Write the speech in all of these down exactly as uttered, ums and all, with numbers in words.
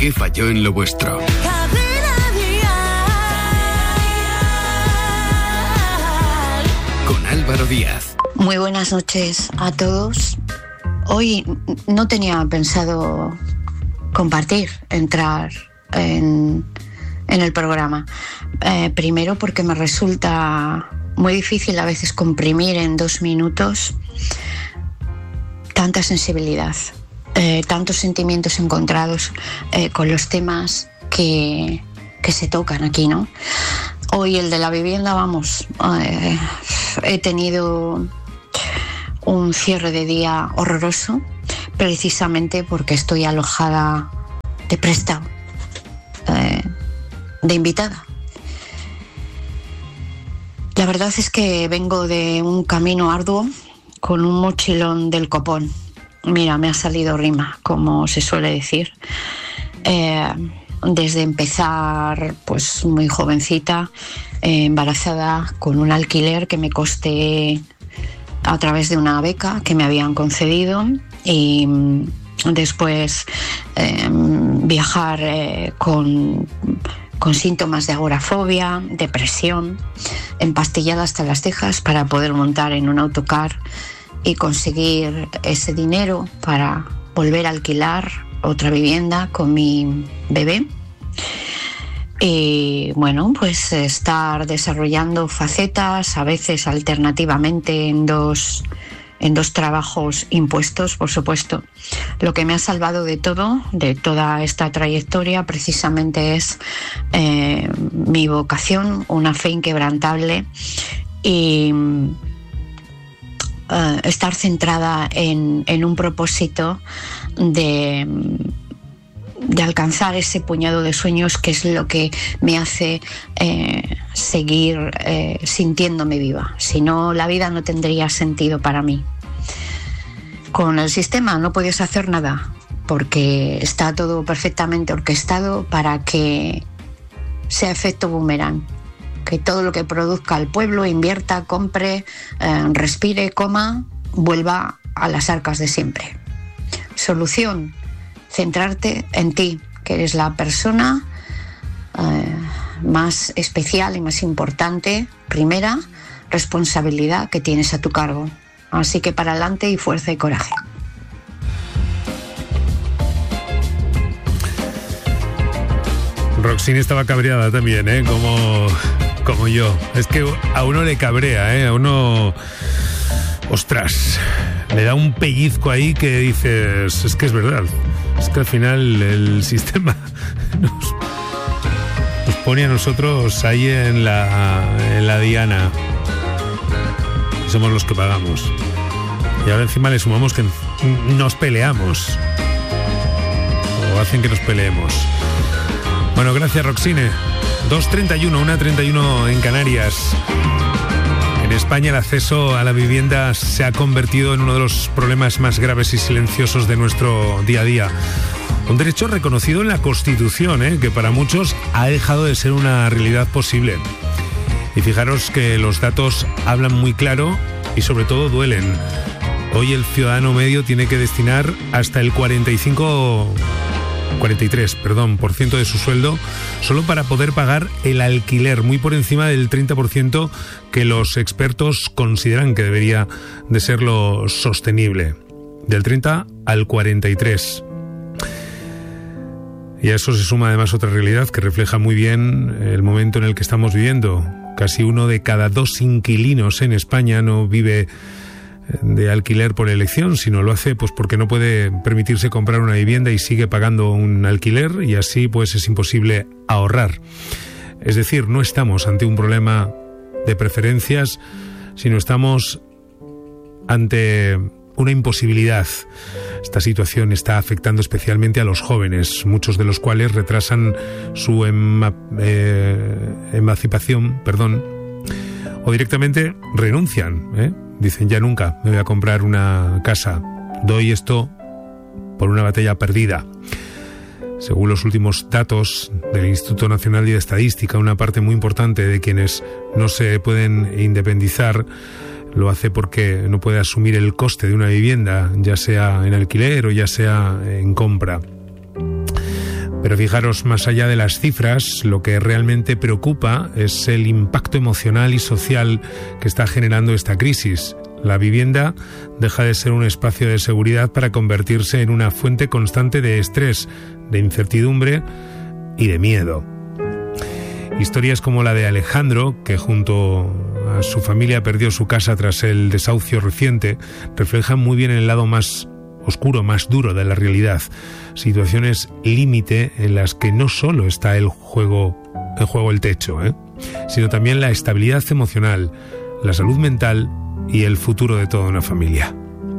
¿Qué falló en lo vuestro? Con Álvaro Díaz. Muy buenas noches a todos. Hoy no tenía pensado compartir, entrar en, en el programa. Eh, primero porque me resulta muy difícil a veces comprimir en dos minutos tanta sensibilidad, eh, tantos sentimientos encontrados eh, con los temas que, que se tocan aquí, ¿no? Hoy el de la vivienda, vamos, eh, he tenido un cierre de día horroroso, precisamente porque estoy alojada de prestado, eh, de invitada. La verdad es que vengo de un camino arduo con un mochilón del copón. Mira, me ha salido rima, como se suele decir. Eh, desde empezar, pues muy jovencita, eh, embarazada, con un alquiler que me costé a través de una beca que me habían concedido, y después eh, viajar eh, con, con síntomas de agorafobia, depresión, empastillada hasta las cejas para poder montar en un autocar y conseguir ese dinero para volver a alquilar otra vivienda con mi bebé. Y bueno, pues estar desarrollando facetas, a veces alternativamente en dos, en dos trabajos impuestos, por supuesto. Lo que me ha salvado de todo, de toda esta trayectoria, precisamente es eh, mi vocación, una fe inquebrantable y uh, estar centrada en, en un propósito de... de alcanzar ese puñado de sueños que es lo que me hace eh, seguir eh, sintiéndome viva. Si no, la vida no tendría sentido para mí. Con el sistema no puedes hacer nada porque está todo perfectamente orquestado para que sea efecto boomerang, que todo lo que produzca el pueblo, invierta, compre, eh, respire, coma, vuelva a las arcas de siempre. Solución: centrarte en ti, que eres la persona eh, más especial y más importante, primera responsabilidad que tienes a tu cargo. Así que para adelante y fuerza y coraje. Roxine estaba cabreada también, ¿eh? Como, como yo. Es que a uno le cabrea, ¿eh? A uno... Ostras, le da un pellizco ahí que dices, es que es verdad. Es que al final el sistema nos, nos pone a nosotros ahí en la, en la diana. Y somos los que pagamos. Y ahora encima le sumamos que nos peleamos. O hacen que nos peleemos. Bueno, gracias, Roxine. dos treinta y uno, una treinta y uno en Canarias. En España el acceso a la vivienda se ha convertido en uno de los problemas más graves y silenciosos de nuestro día a día. Un derecho reconocido en la Constitución, ¿eh? que para muchos ha dejado de ser una realidad posible. Y fijaros que los datos hablan muy claro y sobre todo duelen. Hoy el ciudadano medio tiene que destinar hasta el cuarenta y cinco... cuarenta y tres, perdón, por ciento de su sueldo solo para poder pagar el alquiler, muy por encima del treinta por ciento que los expertos consideran que debería de ser lo sostenible. Del treinta al cuarenta y tres. Y a eso se suma además otra realidad que refleja muy bien el momento en el que estamos viviendo. Casi uno de cada dos inquilinos en España no vive de alquiler por elección, sino lo hace pues porque no puede permitirse comprar una vivienda y sigue pagando un alquiler, y así pues es imposible ahorrar. Es decir, no estamos ante un problema de preferencias, sino estamos ante una imposibilidad. Esta situación está afectando especialmente a los jóvenes, muchos de los cuales retrasan su ema, eh, emancipación, perdón, o directamente renuncian, ¿eh? Dicen, ya nunca me voy a comprar una casa, doy esto por una batalla perdida. Según los últimos datos del Instituto Nacional de Estadística, una parte muy importante de quienes no se pueden independizar lo hace porque no puede asumir el coste de una vivienda, ya sea en alquiler o ya sea en compra. Pero fijaros, más allá de las cifras, lo que realmente preocupa es el impacto emocional y social que está generando esta crisis. La vivienda deja de ser un espacio de seguridad para convertirse en una fuente constante de estrés, de incertidumbre y de miedo. Historias como la de Alejandro, que junto a su familia perdió su casa tras el desahucio reciente, reflejan muy bien el lado más oscuro, más duro de la realidad. Situaciones límite en las que no solo está el juego, en juego el techo, ¿eh? sino también la estabilidad emocional, la salud mental y el futuro de toda una familia.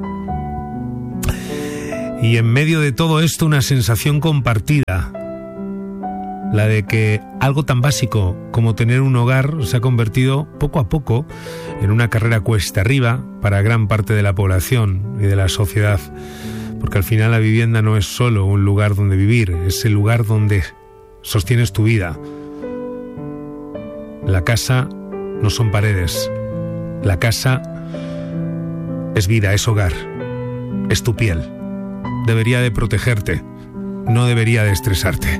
Y en medio de todo esto, una sensación compartida, la de que algo tan básico como tener un hogar se ha convertido poco a poco en una carrera cuesta arriba para gran parte de la población y de la sociedad, porque al final la vivienda no es solo un lugar donde vivir, es el lugar donde sostienes tu vida. La casa no son paredes, la casa es vida, es hogar, es tu piel. Debería de protegerte, no debería de estresarte.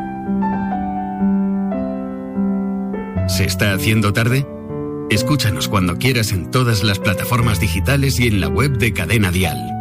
¿Se está haciendo tarde? Escúchanos cuando quieras en todas las plataformas digitales y en la web de Cadena Dial.